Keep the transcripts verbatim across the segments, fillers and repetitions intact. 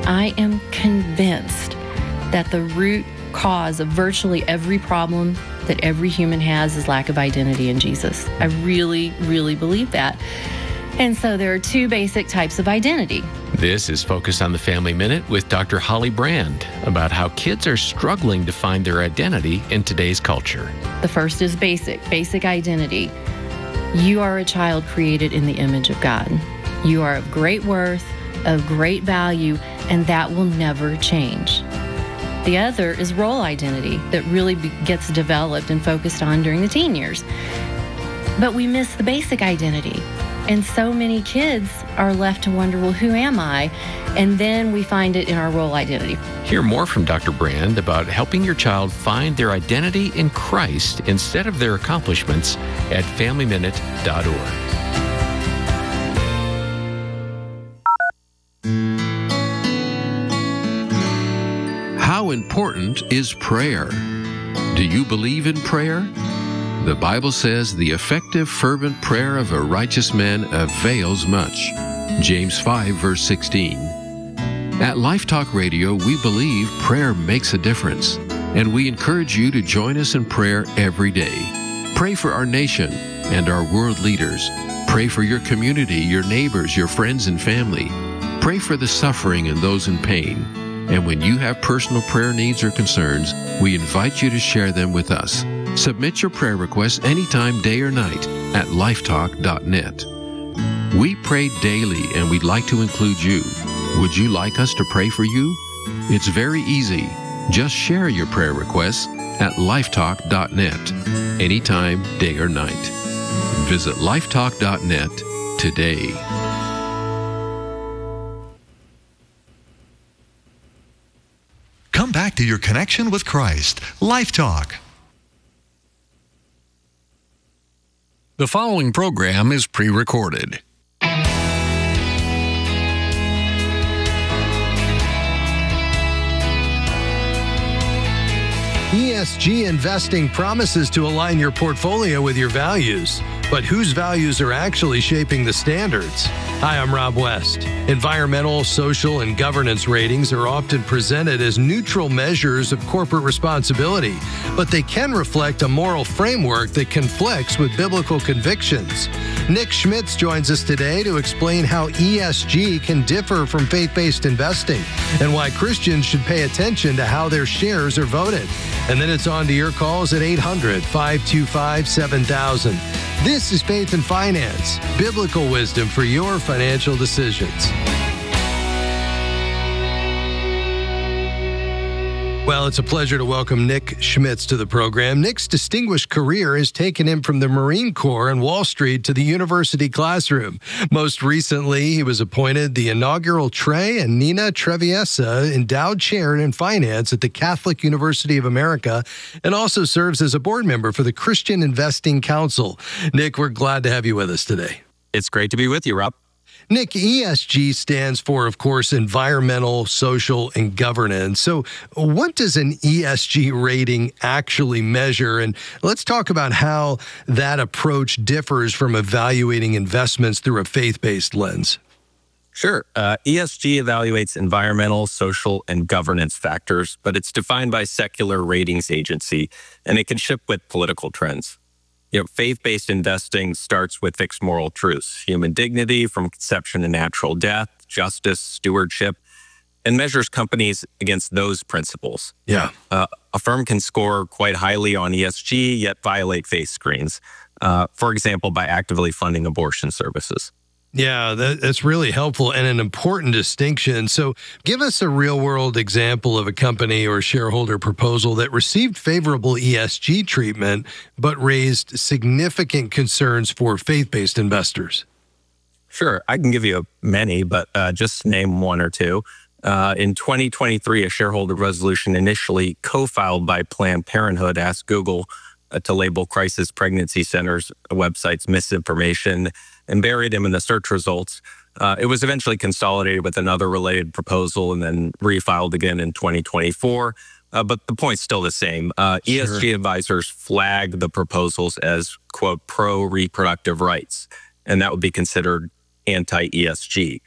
I am convinced that the root cause of virtually every problem that every human has is lack of identity in Jesus. I really, really believe that. And so there are two basic types of identity. This is Focus on the Family Minute with Doctor Holly Brand about how kids are struggling to find their identity in today's culture. The first is basic, basic identity. You are a child created in the image of God. You are of great worth, of great value, and that will never change. The other is role identity that really be- gets developed and focused on during the teen years. But we miss the basic identity. And so many kids are left to wonder, well, who am I? And then we find it in our role identity. Hear more from Doctor Brand about helping your child find their identity in Christ instead of their accomplishments at family minute dot org. How important is prayer? Do you believe in prayer? The Bible says the effective, fervent prayer of a righteous man avails much. James five, verse sixteen. At Life Talk Radio, we believe prayer makes a difference, and we encourage you to join us in prayer every day. Pray for our nation and our world leaders. Pray for your community, your neighbors, your friends and family. Pray for the suffering and those in pain. And when you have personal prayer needs or concerns, we invite you to share them with us. Submit your prayer requests anytime, day or night, at lifetalk dot net. We pray daily, and we'd like to include you. Would you like us to pray for you? It's very easy. Just share your prayer requests at lifetalk dot net, anytime, day or night. Visit lifetalk dot net today. Come back to your connection with Christ. Life Talk. The following program is pre-recorded. E S G investing promises to align your portfolio with your values, but whose values are actually shaping the standards? Hi, I'm Rob West. Environmental, social, and governance ratings are often presented as neutral measures of corporate responsibility, but they can reflect a moral framework that conflicts with biblical convictions. Nick Schmitz joins us today to explain how E S G can differ from faith-based investing and why Christians should pay attention to how their shares are voted. And then it's on to your calls at eight hundred, five two five, seven thousand. This is Faith and Finance, biblical wisdom for your financial decisions. Well, it's a pleasure to welcome Nick Schmitz to the program. Nick's distinguished career has taken him from the Marine Corps and Wall Street to the university classroom. Most recently, he was appointed the inaugural Trey and Nina Treviesa Endowed Chair in Finance at the Catholic University of America, and also serves as a board member for the Christian Investing Council. Nick, we're glad to have you with us today. It's great to be with you, Rob. Nick, E S G stands for, of course, environmental, social, and governance. So what does an E S G rating actually measure? And let's talk about how that approach differs from evaluating investments through a faith-based lens. Sure. Uh, E S G evaluates environmental, social, and governance factors, but it's defined by secular ratings agency, and it can shift with political trends. You know, faith-based investing starts with fixed moral truths, human dignity from conception to natural death, justice, stewardship, and measures companies against those principles. Yeah. Uh, a firm can score quite highly on E S G, yet violate faith screens, uh, for example, by actively funding abortion services. Yeah, that, that's really helpful and an important distinction. So give us a real-world example of a company or shareholder proposal that received favorable E S G treatment but raised significant concerns for faith-based investors. Sure, I can give you many, but uh, just name one or two. Uh, in twenty twenty-three, a shareholder resolution initially co-filed by Planned Parenthood asked Google uh, to label crisis pregnancy centers websites misinformation and buried them in the search results. Uh, it was eventually consolidated with another related proposal and then refiled again in twenty twenty-four. Uh, but the point's still the same. Uh, sure. E S G advisors flag the proposals as, quote, pro-reproductive rights, and that would be considered anti-E S G.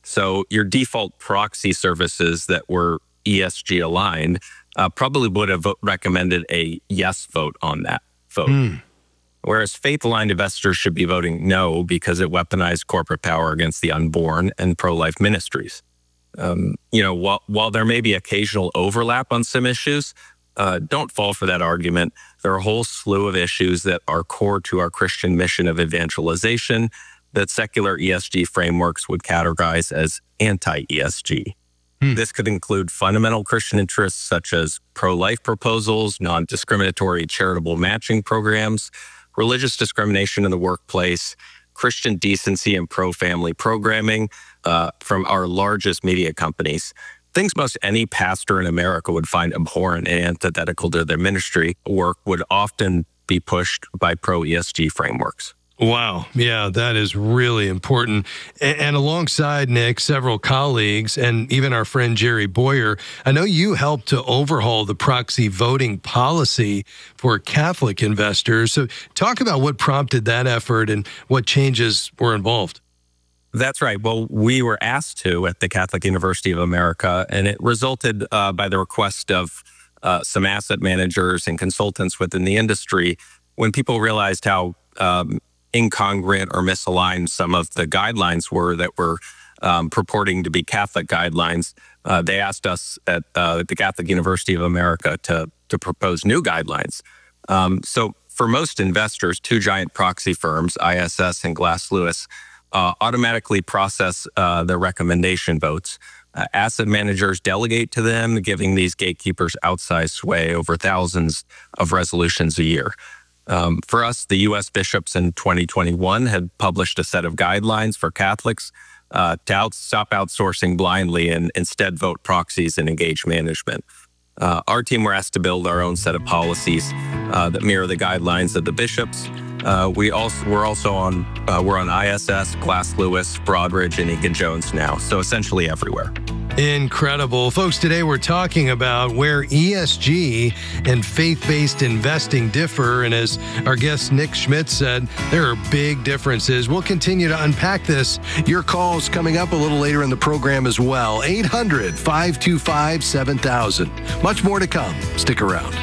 So your default proxy services that were E S G aligned uh, probably would have vote, recommended a yes vote on that vote. Mm. Whereas faith-aligned investors should be voting no because it weaponized corporate power against the unborn and pro-life ministries. Um, you know, while, while there may be occasional overlap on some issues, uh, don't fall for that argument. There are a whole slew of issues that are core to our Christian mission of evangelization that secular E S G frameworks would categorize as anti-E S G. Hmm. This could include fundamental Christian interests such as pro-life proposals, non-discriminatory charitable matching programs, religious discrimination in the workplace, Christian decency and pro-family programming uh, from our largest media companies. Things most any pastor in America would find abhorrent and antithetical to their ministry work would often be pushed by pro-E S G frameworks. Wow. Yeah, that is really important. And, and alongside Nick, several colleagues, and even our friend Jerry Boyer, I know you helped to overhaul the proxy voting policy for Catholic investors. So talk about what prompted that effort and what changes were involved. That's right. Well, we were asked to at the Catholic University of America, and it resulted uh, by the request of uh, some asset managers and consultants within the industry when people realized how um, incongruent or misaligned some of the guidelines were that were um, purporting to be Catholic guidelines. Uh, they asked us at uh, the Catholic University of America to, to propose new guidelines. Um, so for most investors, two giant proxy firms, I S S and Glass Lewis, uh, automatically process uh, their recommendation votes. Uh, asset managers delegate to them, giving these gatekeepers outsized sway over thousands of resolutions a year. Um, for us, the U S bishops in twenty twenty-one had published a set of guidelines for Catholics uh, to out, stop outsourcing blindly and instead vote proxies and engage management. Uh, our team were asked to build our own set of policies uh, that mirror the guidelines of the bishops. Uh, we also we're also on uh, we're on I S S, Glass Lewis, Broadridge, and Egan-Jones now, so essentially everywhere. Incredible. Folks, today we're talking about where E S G and faith-based investing differ. And as our guest Nick Schmidt said, there are big differences. We'll continue to unpack this. Your call's coming up a little later in the program as well. eight hundred, five two five, seven thousand. Much more to come. Stick around.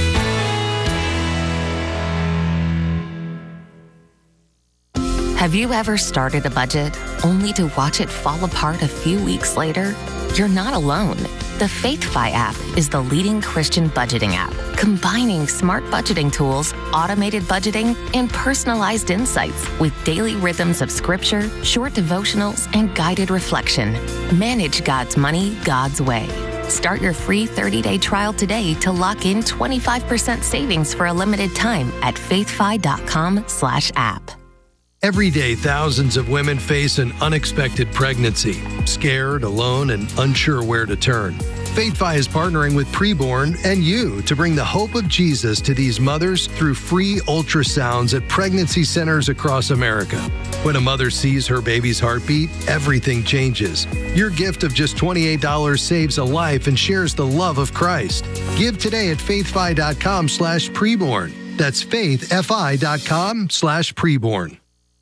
Have you ever started a budget only to watch it fall apart a few weeks later? You're not alone. The FaithFi app is the leading Christian budgeting app, combining smart budgeting tools, automated budgeting, and personalized insights with daily rhythms of scripture, short devotionals, and guided reflection. Manage God's money God's way. Start your free thirty-day trial today to lock in twenty-five percent savings for a limited time at faithfi.com slash app. Every day, thousands of women face an unexpected pregnancy, scared, alone, and unsure where to turn. FaithFi is partnering with Preborn and you to bring the hope of Jesus to these mothers through free ultrasounds at pregnancy centers across America. When a mother sees her baby's heartbeat, everything changes. Your gift of just twenty-eight dollars saves a life and shares the love of Christ. Give today at faithfi.com slash preborn. That's faithfi.com slash preborn.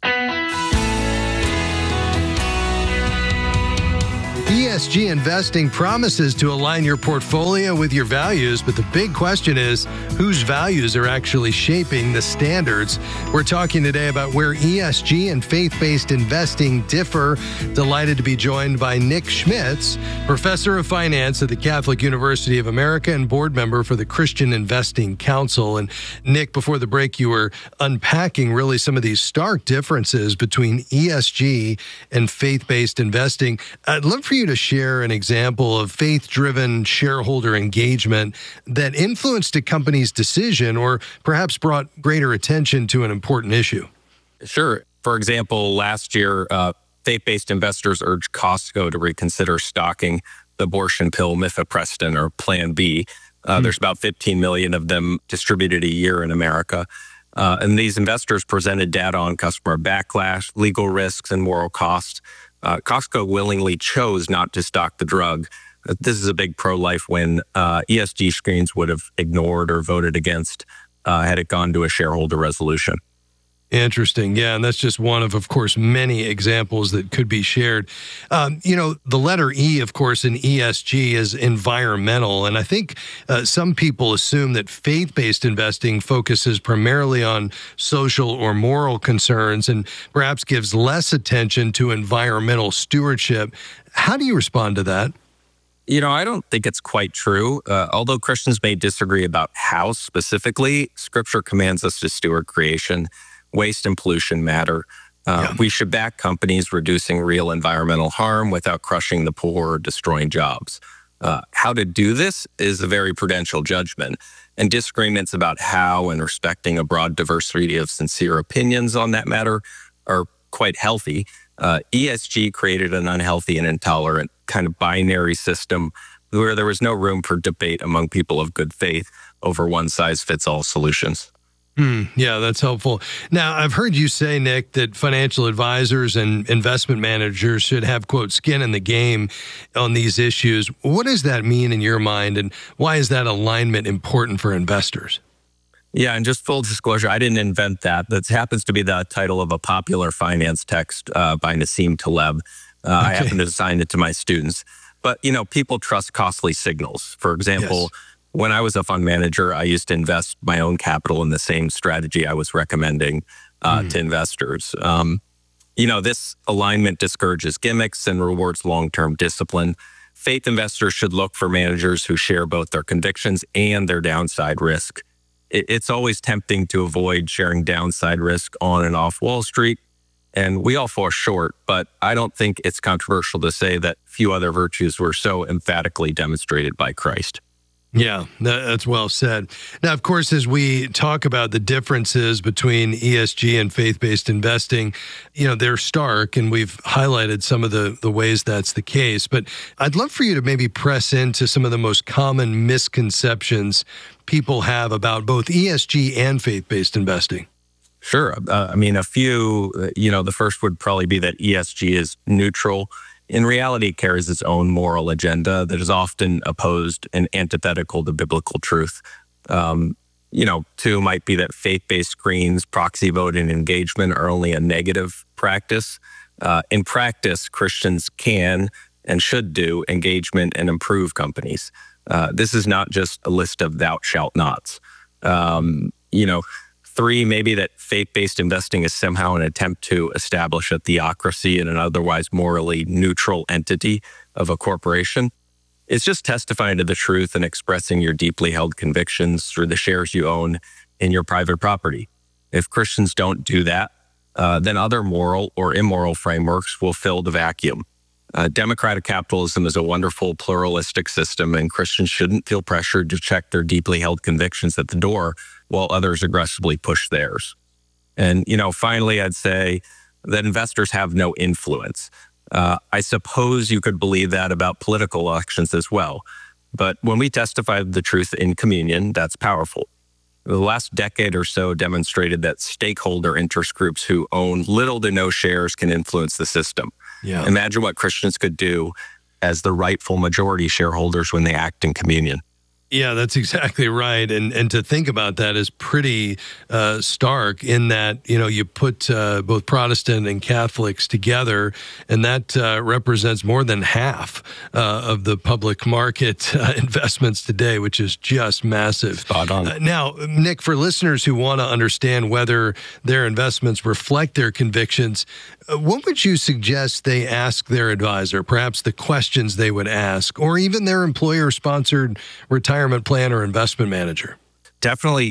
E S G investing promises to align your portfolio with your values, but the big question is, whose values are actually shaping the standards? We're talking today about where E S G and faith-based investing differ. Delighted to be joined by Nick Schmidt, professor of finance at the Catholic University of America and board member for the Christian Investing Council. And Nick, before the break, you were unpacking really some of these stark differences between E S G and faith-based investing. I'd love for you to share an example of faith-driven shareholder engagement that influenced a company's decision or perhaps brought greater attention to an important issue. Sure. For example, last year, uh, faith-based investors urged Costco to reconsider stocking the abortion pill mifepristone or Plan B. Uh, mm. There's about fifteen million of them distributed a year in America. Uh, and these investors presented data on customer backlash, legal risks, and moral costs. Uh, Costco willingly chose not to stock the drug. This is a big pro-life win. Uh, E S G screens would have ignored or voted against uh, had it gone to a shareholder resolution. Interesting. Yeah, and that's just one of, of course, many examples that could be shared. Um, you know, the letter E, of course, in E S G is environmental. And I think uh, some people assume that faith-based investing focuses primarily on social or moral concerns and perhaps gives less attention to environmental stewardship. How do you respond to that? You know, I don't think it's quite true. Uh, although Christians may disagree about how specifically, Scripture commands us to steward creation. Waste and pollution matter. Uh, yeah. We should back companies reducing real environmental harm without crushing the poor or destroying jobs. Uh, how to do this is a very prudential judgment, and disagreements about how and respecting a broad diversity of sincere opinions on that matter are quite healthy. Uh, E S G created an unhealthy and intolerant kind of binary system where there was no room for debate among people of good faith over one-size-fits-all solutions. Hmm, yeah, that's helpful. Now, I've heard you say, Nick, that financial advisors and investment managers should have, quote, skin in the game on these issues. What does that mean in your mind, and why is that alignment important for investors? Yeah, and just full disclosure, I didn't invent that. That happens to be the title of a popular finance text uh, by Nassim Taleb. Uh, okay. I happen to assign it to my students. But, you know, people trust costly signals. For example, yes. When I was a fund manager, I used to invest my own capital in the same strategy I was recommending uh, mm. to investors. Um, you know, this alignment discourages gimmicks and rewards long-term discipline. Faith investors should look for managers who share both their convictions and their downside risk. It, it's always tempting to avoid sharing downside risk on and off Wall Street, and we all fall short, but I don't think it's controversial to say that few other virtues were so emphatically demonstrated by Christ. Yeah, that's well said. Now, of course, as we talk about the differences between E S G and faith-based investing, you know, they're stark, and we've highlighted some of the, the ways that's the case. But I'd love for you to maybe press into some of the most common misconceptions people have about both E S G and faith-based investing. Sure. Uh, I mean, a few, you know, the first would probably be that E S G is neutral. In reality, it carries its own moral agenda that is often opposed and antithetical to biblical truth. Um, you know, two might be that faith-based screens, proxy voting, and engagement are only a negative practice. Uh, in practice, Christians can and should do engagement and improve companies. Uh, this is not just a list of thou shalt nots. Um, you know, Three, maybe that faith-based investing is somehow an attempt to establish a theocracy in an otherwise morally neutral entity of a corporation. It's just testifying to the truth and expressing your deeply held convictions through the shares you own in your private property. If Christians don't do that, uh, then other moral or immoral frameworks will fill the vacuum. Uh, democratic capitalism is a wonderful pluralistic system, and Christians shouldn't feel pressured to check their deeply held convictions at the door while others aggressively push theirs. And, you know, finally, I'd say that investors have no influence. Uh, I suppose you could believe that about political elections as well. But when we testify the truth in communion, that's powerful. The last decade or so demonstrated that stakeholder interest groups who own little to no shares can influence the system. Yeah. Imagine what Christians could do as the rightful majority shareholders when they act in communion. Yeah, that's exactly right. And and to think about that is pretty uh, stark in that, you know, you put uh, both Protestant and Catholics together, and that uh, represents more than half uh, of the public market uh, investments today, which is just massive. Spot on. Uh, now, Nick, for listeners who want to understand whether their investments reflect their convictions, uh, what would you suggest they ask their advisor, perhaps the questions they would ask, or even their employer-sponsored retirement plan or investment manager? Definitely